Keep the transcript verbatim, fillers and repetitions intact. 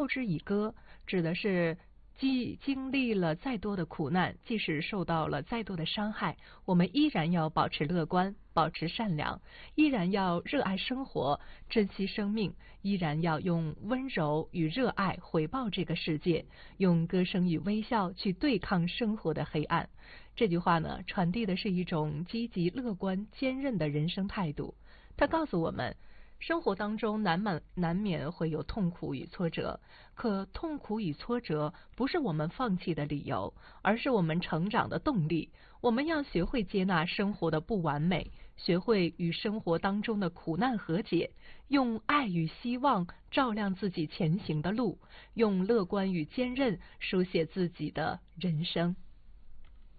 之以歌，指的是既经历了再多的苦难，即使受到了再多的伤害，我们依然要保持乐观，保持善良，依然要热爱生活，珍惜生命，依然要用温柔与热爱回报这个世界，用歌声与微笑去对抗生活的黑暗。这句话呢，传递的是一种积极、乐观、坚韧的人生态度。它告诉我们，生活当中难免难免会有痛苦与挫折，可痛苦与挫折不是我们放弃的理由，而是我们成长的动力。我们要学会接纳生活的不完美，学会与生活当中的苦难和解，用爱与希望照亮自己前行的路，用乐观与坚韧书写自己的人生。